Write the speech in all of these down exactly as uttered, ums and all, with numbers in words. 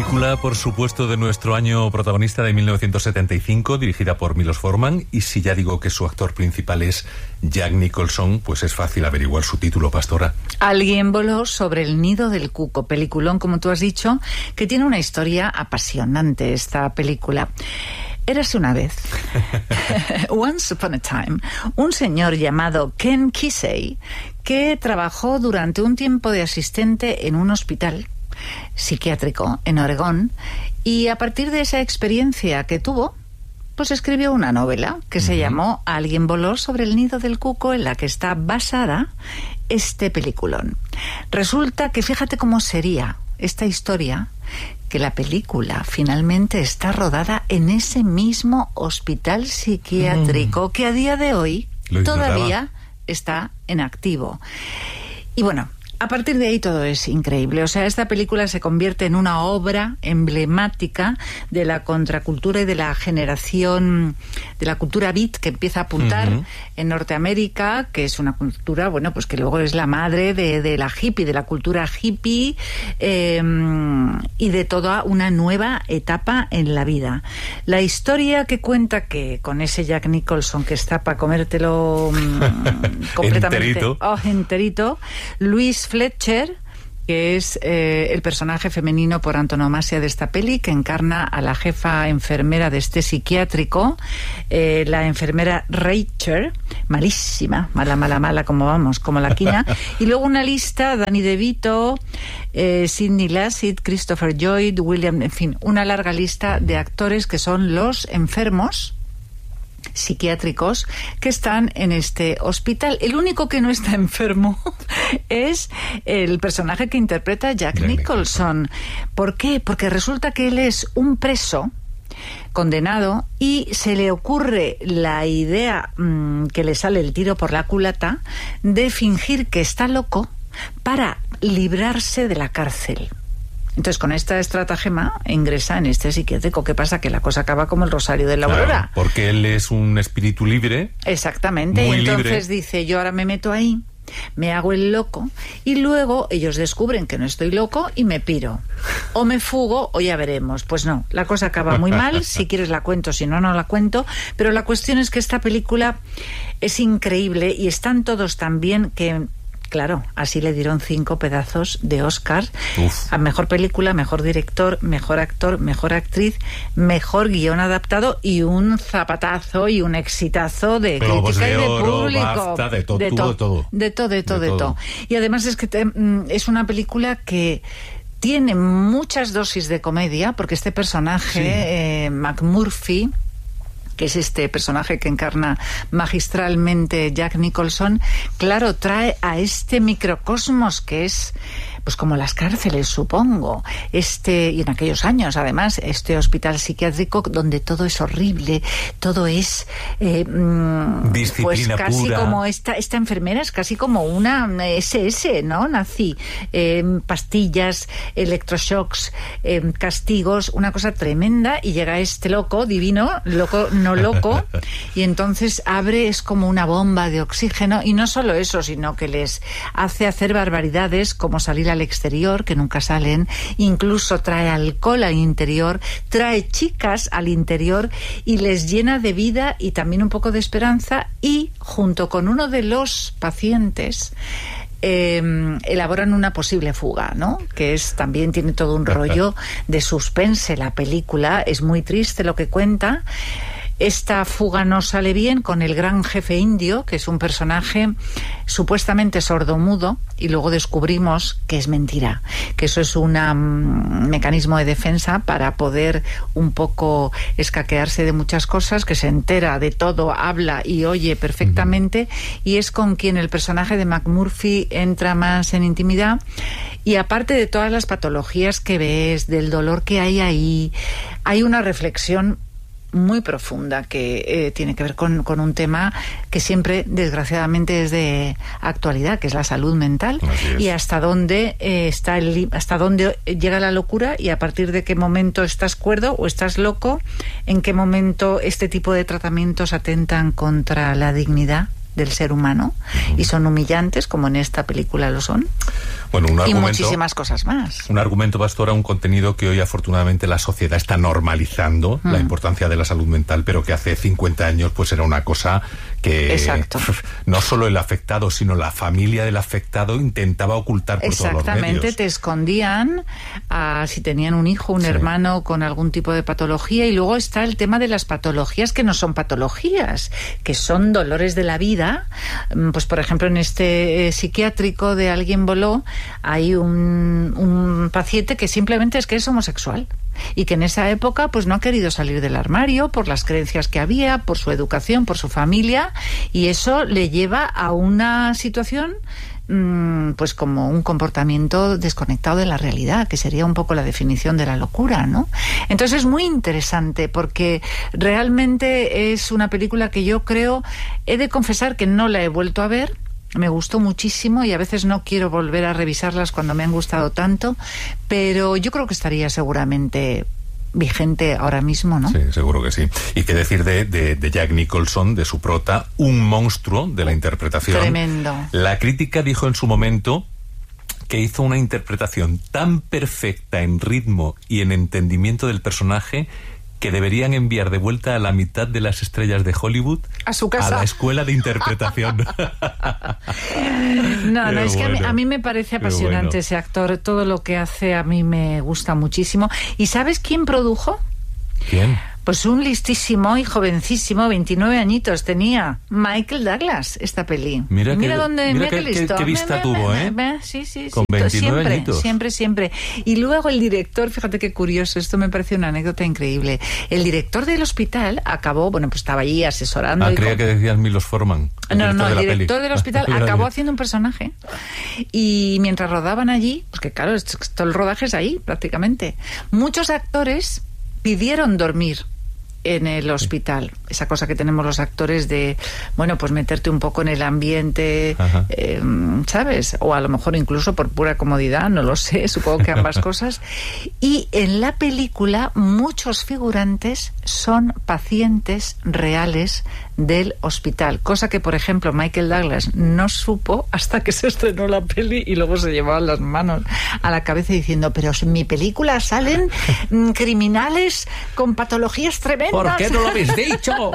Película, por supuesto, de nuestro año protagonista de mil novecientos setenta y cinco, dirigida por Milos Forman, y si ya digo que su actor principal es Jack Nicholson, pues es fácil averiguar su título, Pastora. Alguien voló sobre el nido del cuco, peliculón, como tú has dicho, que tiene una historia apasionante esta película. Érase una vez, once upon a time, un señor llamado Ken Kesey que trabajó durante un tiempo de asistente en un hospital psiquiátrico en Oregón, y a partir de esa experiencia que tuvo, pues escribió una novela que se uh-huh. llamó Alguien voló sobre el nido del cuco, en la que está basada este peliculón. Resulta que fíjate cómo sería esta historia, que la película finalmente está rodada en ese mismo hospital psiquiátrico mm. que a día de hoy todavía está en activo. Y bueno, a partir de ahí todo es increíble. O sea, esta película se convierte en una obra emblemática de la contracultura y de la generación, de la cultura beat que empieza a apuntar uh-huh. en Norteamérica, que es una cultura, bueno, pues que luego es la madre de, de la hippie, de la cultura hippie, eh, y de toda una nueva etapa en la vida. La historia que cuenta, que con ese Jack Nicholson que está para comértelo um, completamente enterito. Oh, enterito, Louise Fletcher, que es eh, el personaje femenino por antonomasia de esta peli, que encarna a la jefa enfermera de este psiquiátrico, eh, la enfermera Rachel, malísima, mala, mala, mala, como vamos, como la quina. Y luego una lista: Danny DeVito, eh, Sidney Lumet, Christopher Lloyd, William, en fin, una larga lista de actores que son los enfermos psiquiátricos que están en este hospital. El único que no está enfermo es el personaje que interpreta Jack Nicholson. ¿Por qué? Porque resulta que él es un preso condenado y se le ocurre la idea, mmm, que le sale el tiro por la culata, de fingir que está loco para librarse de la cárcel. Entonces, con esta estratagema ingresa en este psiquiátrico. ¿Qué pasa? Que la cosa acaba como el Rosario de la Aurora. Claro, porque él es un espíritu libre. Exactamente. Muy y entonces libre. Dice, yo ahora me meto ahí, me hago el loco, y luego ellos descubren que no estoy loco y me piro. O me fugo, o ya veremos. Pues no, la cosa acaba muy mal. Si quieres la cuento, si no, no la cuento. Pero la cuestión es que esta película es increíble y están todos tan bien que... Claro, así le dieron cinco pedazos de Oscar. Uf. A mejor película, mejor director, mejor actor, mejor actriz, mejor guión adaptado y un zapatazo y un exitazo de Globos crítica de y de oro, público. Basta, de, to- de, to- to- de todo. De todo, de todo, de de todo. todo. Y además es que te, es una película que tiene muchas dosis de comedia, porque este personaje, sí. eh, McMurphy, que es este personaje que encarna magistralmente Jack Nicholson, claro, trae a este microcosmos que es, pues como las cárceles, supongo, este, y en aquellos años, además, este hospital psiquiátrico donde todo es horrible, todo es eh, disciplina pues casi pura. Como esta, esta enfermera es casi como una ese ese, ¿no? Nazi, eh, pastillas, electroshocks, eh, castigos, una cosa tremenda, y llega este loco, divino, loco, no loco, y entonces abre, es como una bomba de oxígeno, y no solo eso, sino que les hace hacer barbaridades como salir al exterior, que nunca salen, incluso trae alcohol al interior, trae chicas al interior y les llena de vida y también un poco de esperanza, y junto con uno de los pacientes Eh, elaboran una posible fuga, ¿no? Que es, también tiene todo un rollo de suspense. La película es muy triste lo que cuenta. Esta fuga no sale bien con el gran jefe indio, que es un personaje supuestamente sordomudo, y luego descubrimos que es mentira, que eso es un um, mecanismo de defensa para poder un poco escaquearse de muchas cosas, que se entera de todo, habla y oye perfectamente, y es con quien el personaje de McMurphy entra más en intimidad. Y aparte de todas las patologías que ves, del dolor que hay ahí, hay una reflexión muy profunda que eh, tiene que ver con, con un tema que siempre, desgraciadamente, es de actualidad, que es la salud mental, y hasta dónde eh, está el, hasta dónde llega la locura, y a partir de qué momento estás cuerdo o estás loco, en qué momento este tipo de tratamientos atentan contra la dignidad del ser humano, uh-huh. y son humillantes, como en esta película lo son. Bueno, un argumento, y muchísimas cosas más. Un argumento, Pastora, un contenido que hoy afortunadamente la sociedad está normalizando, mm. la importancia de la salud mental, pero que hace cincuenta años pues era una cosa que Exacto. no solo el afectado, sino la familia del afectado intentaba ocultar por todos los medios. Exactamente, te escondían a, si tenían un hijo, un sí. hermano con algún tipo de patología, y luego está el tema de las patologías que no son patologías, que son dolores de la vida. Pues por ejemplo en este eh, psiquiátrico de Alguien Voló hay un, un paciente que simplemente es que es homosexual y que en esa época pues no ha querido salir del armario por las creencias que había, por su educación, por su familia, y eso le lleva a una situación mmm, pues como un comportamiento desconectado de la realidad, que sería un poco la definición de la locura, ¿no? Entonces es muy interesante porque realmente es una película que yo creo, he de confesar que no la he vuelto a ver. Me gustó muchísimo y a veces no quiero volver a revisarlas cuando me han gustado tanto, pero yo creo que estaría seguramente vigente ahora mismo, ¿no? Sí, seguro que sí. Y qué decir de, de, de Jack Nicholson, de su prota, un monstruo de la interpretación. Tremendo. La crítica dijo en su momento que hizo una interpretación tan perfecta en ritmo y en entendimiento del personaje que deberían enviar de vuelta a la mitad de las estrellas de Hollywood a su casa, a la escuela de interpretación. No, no, es bueno. que a mí, a mí me parece apasionante bueno. ese actor. Todo lo que hace a mí me gusta muchísimo. ¿Y sabes quién produjo? ¿Quién? Pues un listísimo y jovencísimo, veintinueve añitos tenía, Michael Douglas, esta peli. Mira, mira que, dónde, mira mira que, qué listo. Qué, qué vista me, tuvo, me, ¿eh? Me, sí, sí, Con veintinueve siempre, añitos. Siempre, siempre. Y luego el director, fíjate qué curioso, esto me parece una anécdota increíble. El director del hospital acabó, bueno, pues estaba allí asesorando. Ah, y creía con... que decías Milos Forman. No, no, el de director peli. del hospital acabó haciendo un personaje. Y mientras rodaban allí, porque claro, todo el rodaje es ahí, prácticamente. Muchos actores pidieron dormir en el hospital, esa cosa que tenemos los actores de, bueno, pues meterte un poco en el ambiente, eh, ¿sabes? O a lo mejor incluso por pura comodidad, no lo sé, supongo que ambas cosas. Y en la película muchos figurantes son pacientes reales del hospital, cosa que por ejemplo Michael Douglas no supo hasta que se estrenó la peli y luego se llevaba las manos a la cabeza diciendo, pero en mi película salen mm, criminales con patologías tremendas. ¿Por qué no lo habéis dicho?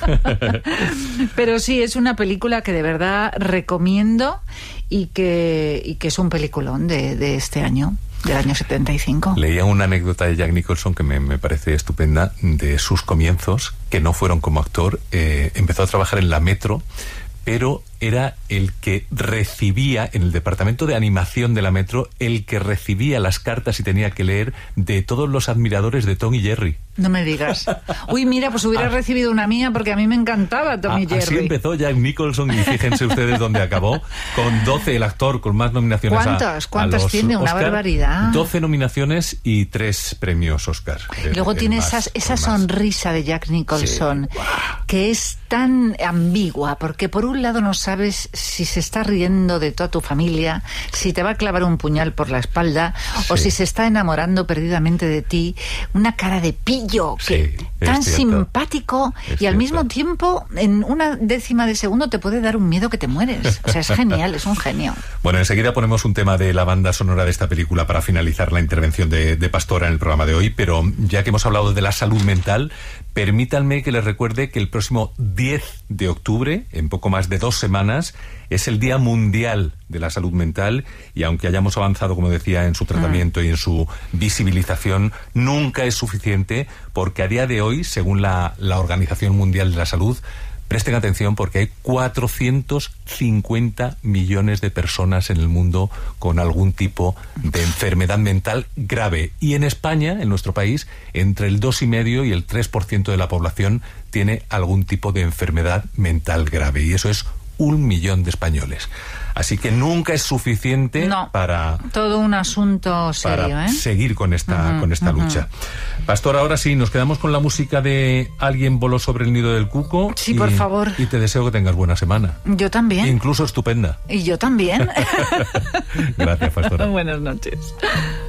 Pero sí, es una película que de verdad recomiendo y que, y que es un peliculón de, de este año, del año setenta y cinco. Leía una anécdota de Jack Nicholson que me, me parece estupenda, de sus comienzos, que no fueron como actor. Eh, empezó a trabajar en la Metro, pero era el que recibía, en el departamento de animación de la Metro, el que recibía las cartas y tenía que leer de todos los admiradores de Tom y Jerry. No me digas. Uy, mira, pues hubiera ah. recibido una mía porque a mí me encantaba Tom ah, y Jerry. Así empezó Jack Nicholson y fíjense ustedes dónde acabó, con doce, el actor con más nominaciones. ¿Cuántas? A, ¿Cuántas a los tiene? Una Oscar, barbaridad. doce nominaciones y tres premios Oscar. Y luego el, tiene el más, esas, esa sonrisa de Jack Nicholson, sí. que es tan ambigua, porque por un lado no sabes si se está riendo de toda tu familia, si te va a clavar un puñal por la espalda, sí. o si se está enamorando perdidamente de ti. Una cara de pillo, que sí, tan cierto. simpático es y cierto. al mismo tiempo en una décima de segundo te puede dar un miedo que te mueres. O sea, es genial, es un genio. Bueno, enseguida ponemos un tema de la banda sonora de esta película para finalizar la intervención de, de Pastora en el programa de hoy, pero ya que hemos hablado de la salud mental, permítanme que les recuerde que el próximo diez de octubre, en poco más de dos semanas, es el Día Mundial de la Salud Mental, y aunque hayamos avanzado, como decía, en su tratamiento y en su visibilización, nunca es suficiente, porque a día de hoy, según la, la Organización Mundial de la Salud, presten atención porque hay cuatrocientos cincuenta millones de personas en el mundo con algún tipo de enfermedad mental grave. Y en España, en nuestro país, entre el dos coma cinco y el tres por ciento de la población tiene algún tipo de enfermedad mental grave. Y eso es un millón de españoles. Así que nunca es suficiente no, para... todo un asunto serio, para ¿eh? seguir con esta, uh-huh, con esta uh-huh. lucha. Pastor, ahora sí, nos quedamos con la música de Alguien voló sobre el nido del cuco. Sí, y, por favor. Y te deseo que tengas buena semana. Yo también. Incluso estupenda. Y yo también. Gracias, Pastora. Buenas noches.